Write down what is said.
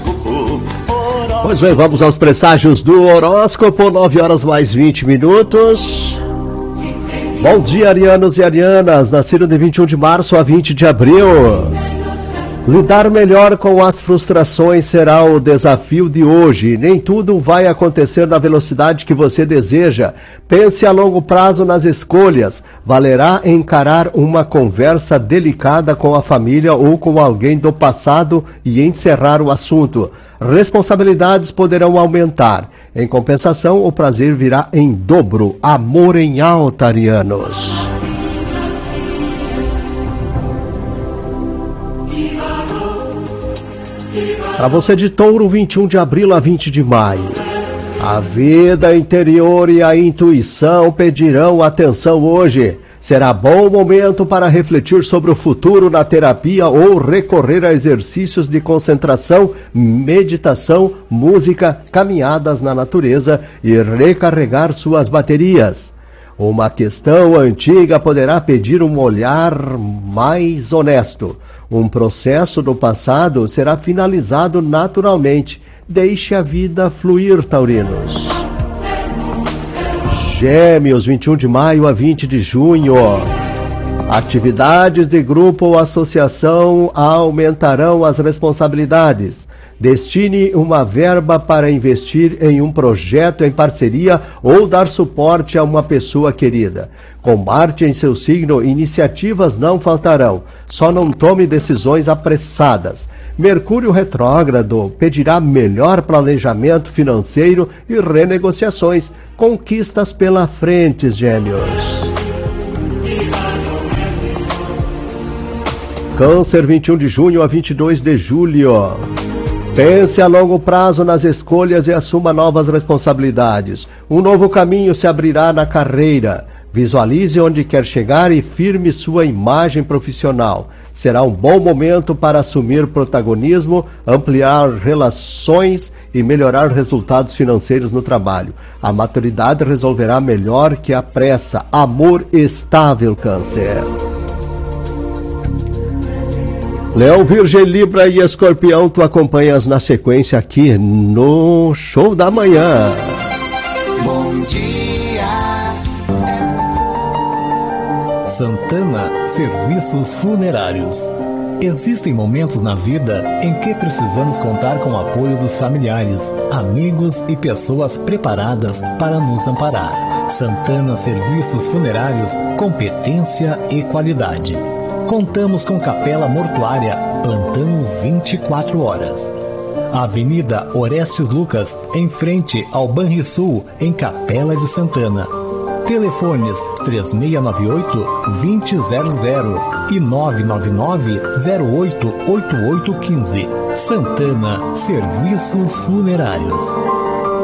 Pois bem, vamos aos presságios do horóscopo, 9 horas mais 20 minutos. Bom dia, arianos e arianas, nascido de 21 de março a 20 de abril. Lidar melhor com as frustrações será o desafio de hoje. Nem tudo vai acontecer na velocidade que você deseja. Pense a longo prazo nas escolhas. Valerá encarar uma conversa delicada com a família ou com alguém do passado e encerrar o assunto. Responsabilidades poderão aumentar. Em compensação, o prazer virá em dobro. Amor em alta, arianos. Para você de Touro, 21 de abril a 20 de maio. A vida interior e a intuição pedirão atenção hoje. Será bom momento para refletir sobre o futuro na terapia ou recorrer a exercícios de concentração, meditação, música, caminhadas na natureza e recarregar suas baterias. Uma questão antiga poderá pedir um olhar mais honesto. Um processo do passado será finalizado naturalmente. Deixe a vida fluir, taurinos. Gêmeos, 21 de maio a 20 de junho. Atividades de grupo ou associação aumentarão as responsabilidades. Destine uma verba para investir em um projeto em parceria ou dar suporte a uma pessoa querida. Com Marte em seu signo, iniciativas não faltarão. Só não tome decisões apressadas. Mercúrio retrógrado pedirá melhor planejamento financeiro e renegociações. Conquistas pela frente, Gêmeos. Câncer, 21 de junho a 22 de julho. Pense a longo prazo nas escolhas e assuma novas responsabilidades. Um novo caminho se abrirá na carreira. Visualize onde quer chegar e firme sua imagem profissional. Será um bom momento para assumir protagonismo, ampliar relações e melhorar resultados financeiros no trabalho. A maturidade resolverá melhor que a pressa. Amor estável, Câncer. Leão, Virgem, Libra e Escorpião, tu acompanhas na sequência aqui no Show da Manhã. Bom dia. Santana Serviços Funerários. Existem momentos na vida em que precisamos contar com o apoio dos familiares, amigos e pessoas preparadas para nos amparar. Santana Serviços Funerários, competência e qualidade. Contamos com capela mortuária, plantão 24 horas. Avenida Orestes Lucas, em frente ao Banrisul, em Capela de Santana. Telefones 3698-2000 e 999-088815. Santana Serviços Funerários.